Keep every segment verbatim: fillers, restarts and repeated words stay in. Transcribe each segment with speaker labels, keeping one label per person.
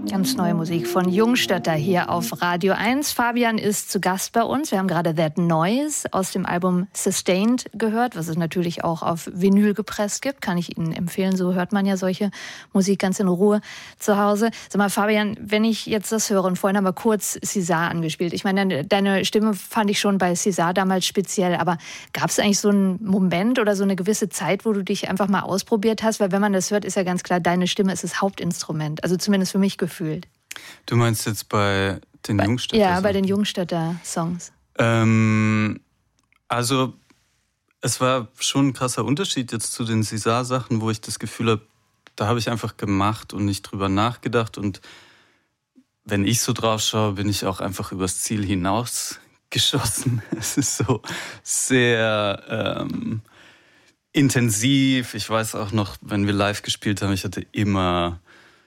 Speaker 1: Ganz neue Musik von Jungstötter hier auf Radio eins. Fabian ist zu Gast bei uns. Wir haben gerade That Noise aus dem Album Sustained gehört, was es natürlich auch auf Vinyl gepresst gibt. Kann ich Ihnen empfehlen. So hört man ja solche Musik ganz in Ruhe zu Hause. Sag mal, Fabian, wenn ich jetzt das höre, und vorhin haben wir kurz César angespielt. Ich meine, deine Stimme fand ich schon bei César damals speziell. Aber gab es eigentlich so einen Moment oder so eine gewisse Zeit, wo du dich einfach mal ausprobiert hast? Weil wenn man das hört, ist ja ganz klar, deine Stimme ist das Hauptinstrument. Also zumindest für mich gefühlt.
Speaker 2: Du meinst jetzt bei den Jungstötter?
Speaker 1: Ja, bei den Jungstötter-Songs.
Speaker 2: Ähm, also es war schon ein krasser Unterschied jetzt zu den César-Sachen, wo ich das Gefühl habe, da habe ich einfach gemacht und nicht drüber nachgedacht. Und wenn ich so drauf schaue, bin ich auch einfach übers Ziel hinausgeschossen. Es ist so sehr ähm, intensiv. Ich weiß auch noch, wenn wir live gespielt haben, ich hatte immer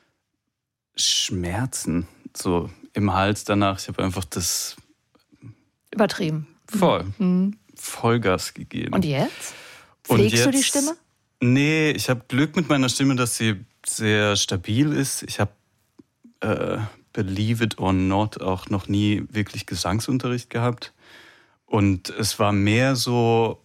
Speaker 2: Schmerzen so im Hals danach. Ich habe einfach das
Speaker 1: übertrieben.
Speaker 2: Voll.
Speaker 1: Mhm.
Speaker 2: Vollgas gegeben.
Speaker 1: Und jetzt? Pflegst Und jetzt, du die Stimme?
Speaker 2: Nee, ich habe Glück mit meiner Stimme, dass sie sehr stabil ist. Ich habe, äh, believe it or not, auch noch nie wirklich Gesangsunterricht gehabt. Und es war mehr so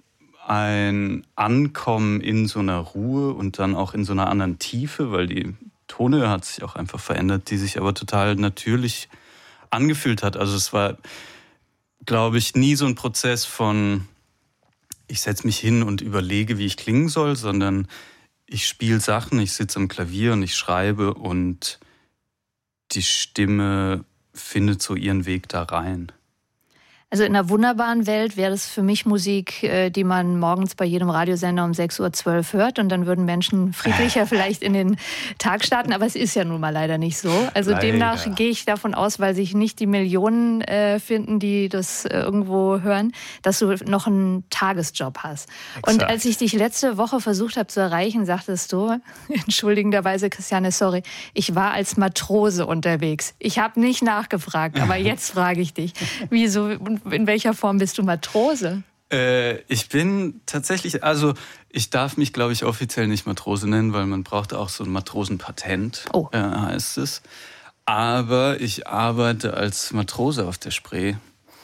Speaker 2: ein Ankommen in so einer Ruhe und dann auch in so einer anderen Tiefe, weil die Tone hat sich auch einfach verändert, die sich aber total natürlich angefühlt hat. Also es war, glaube ich, nie so ein Prozess von, ich setze mich hin und überlege, wie ich klingen soll, sondern ich spiele Sachen, ich sitze am Klavier und ich schreibe und die Stimme findet so ihren Weg da rein.
Speaker 1: Also in einer wunderbaren Welt wäre das für mich Musik, die man morgens bei jedem Radiosender um sechs Uhr zwölf hört und dann würden Menschen friedlicher vielleicht in den Tag starten, aber es ist ja nun mal leider nicht so. Also leider. Demnach gehe ich davon aus, weil sich nicht die Millionen äh, finden, die das äh, irgendwo hören, dass du noch einen Tagesjob hast. Exakt. Und als ich dich letzte Woche versucht habe zu erreichen, sagtest du, entschuldigenderweise, Christiane, sorry, ich war als Matrose unterwegs. Ich habe nicht nachgefragt, aber jetzt frage ich dich, wieso... In welcher Form bist du Matrose?
Speaker 2: Äh, ich bin tatsächlich, also ich darf mich, glaube ich, offiziell nicht Matrose nennen, weil man braucht auch so ein Matrosenpatent, oh. äh, heißt es. Aber ich arbeite als Matrose auf der Spree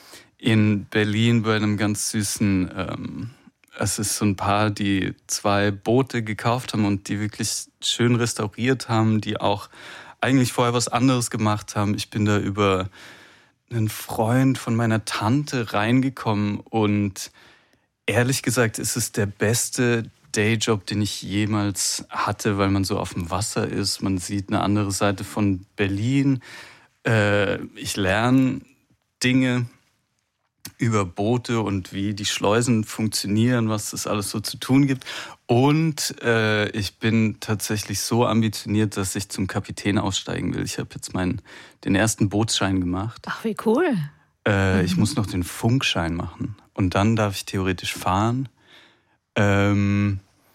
Speaker 2: in Berlin bei einem ganz süßen, ähm, es ist so ein Paar, die zwei Boote gekauft haben und die wirklich schön restauriert haben, die auch eigentlich vorher was anderes gemacht haben. Ich bin da über einen Freund von meiner Tante reingekommen und ehrlich gesagt ist es der beste Dayjob, den ich jemals hatte, weil man so auf dem Wasser ist, man sieht eine andere Seite von Berlin. Äh, ich lerne Dinge über Boote und wie die Schleusen funktionieren, was es alles so zu tun gibt. Und äh, ich bin tatsächlich so ambitioniert, dass ich zum Kapitän aussteigen will. Ich habe jetzt meinen, den ersten Bootsschein gemacht.
Speaker 1: Ach, wie cool.
Speaker 2: Äh, mhm. Ich muss noch den Funkschein machen. Und dann darf ich theoretisch fahren. Ähm,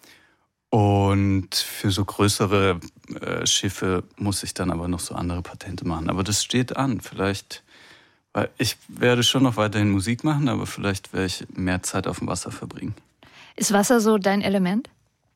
Speaker 2: und für so größere äh, Schiffe muss ich dann aber noch so andere Patente machen. Aber das steht an. Vielleicht... Weil ich werde schon noch weiterhin Musik machen, aber vielleicht werde ich mehr Zeit auf dem Wasser verbringen.
Speaker 1: Ist Wasser so dein Element?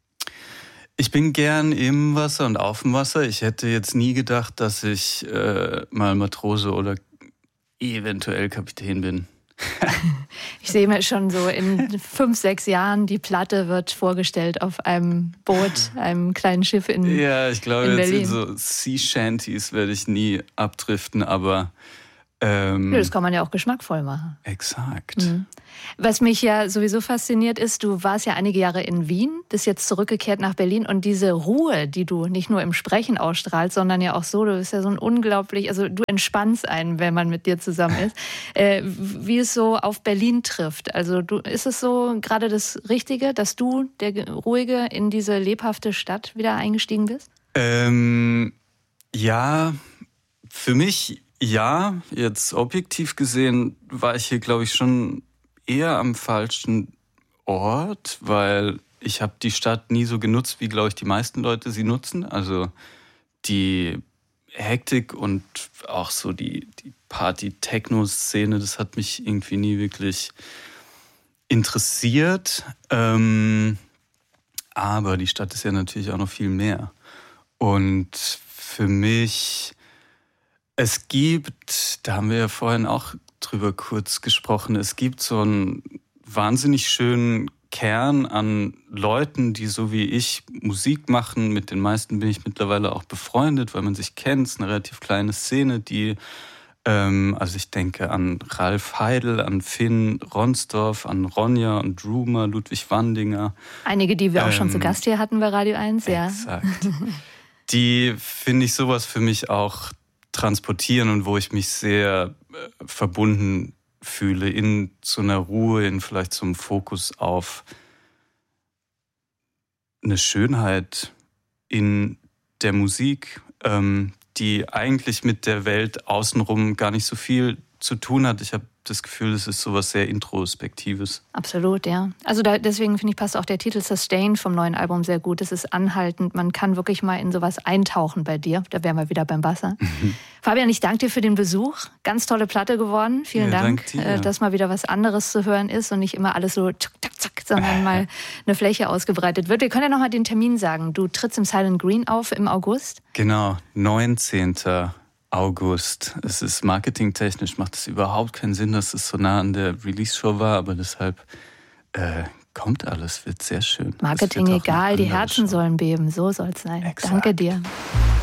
Speaker 2: Ich bin gern im Wasser und auf dem Wasser. Ich hätte jetzt nie gedacht, dass ich äh, mal Matrose oder eventuell Kapitän bin.
Speaker 1: Ich sehe mir schon so in fünf, sechs Jahren, die Platte wird vorgestellt auf einem Boot, einem kleinen Schiff in Berlin.
Speaker 2: Ja, ich glaube, jetzt in so Sea Shanties werde ich nie abdriften, aber... Ähm,
Speaker 1: ja, das kann man ja auch geschmackvoll machen.
Speaker 2: Exakt.
Speaker 1: Mhm. Was mich ja sowieso fasziniert ist, du warst ja einige Jahre in Wien, bist jetzt zurückgekehrt nach Berlin und diese Ruhe, die du nicht nur im Sprechen ausstrahlst, sondern ja auch so, du bist ja so ein unglaublich, also du entspannst einen, wenn man mit dir zusammen ist, äh, wie es so auf Berlin trifft. Also du, ist es so gerade das Richtige, dass du, der Ruhige, in diese lebhafte Stadt wieder eingestiegen bist?
Speaker 2: Ähm, ja, für mich... Ja, jetzt objektiv gesehen war ich hier, glaube ich, schon eher am falschen Ort, weil ich habe die Stadt nie so genutzt, wie, glaube ich, die meisten Leute sie nutzen. Also die Hektik und auch so die, die Party-Techno-Szene, das hat mich irgendwie nie wirklich interessiert. Ähm, aber die Stadt ist ja natürlich auch noch viel mehr. Und für mich Es gibt, da haben wir ja vorhin auch drüber kurz gesprochen, es gibt so einen wahnsinnig schönen Kern an Leuten, die so wie ich Musik machen. Mit den meisten bin ich mittlerweile auch befreundet, weil man sich kennt. Es ist eine relativ kleine Szene, die, ähm, also ich denke an Ralf Heidel, an Finn Ronsdorf, an Ronja und Rumer, Ludwig Wandinger.
Speaker 1: Einige, die wir auch ähm, schon zu Gast hier hatten bei Radio eins, ja.
Speaker 2: Exakt. Die, finde ich, sowas für mich auch transportieren und wo ich mich sehr äh, verbunden fühle, in so einer Ruhe, in vielleicht so einem Fokus auf eine Schönheit in der Musik, ähm, die eigentlich mit der Welt außenrum gar nicht so viel zu tun hat. Ich habe das Gefühl, es ist sowas sehr Introspektives.
Speaker 1: Absolut, ja. Also da, deswegen finde ich, passt auch der Titel Sustain vom neuen Album sehr gut. Es ist anhaltend, man kann wirklich mal in sowas eintauchen bei dir. Da wären wir wieder beim Wasser. Mhm. Fabian, ich danke dir für den Besuch. Ganz tolle Platte geworden. Vielen ja, Dank, dank dass mal wieder was anderes zu hören ist und nicht immer alles so zack, zack, zack, sondern mal eine Fläche ausgebreitet wird. Wir können ja noch mal den Termin sagen. Du trittst im Silent Green auf im August.
Speaker 2: Genau, neunzehnten August. Es ist marketingtechnisch, macht es überhaupt keinen Sinn, dass es so nah an der Release-Show war, aber deshalb äh, kommt alles, wird sehr schön.
Speaker 1: Marketing egal, die Herzen Show. Sollen beben, so soll es sein. Exakt. Danke dir.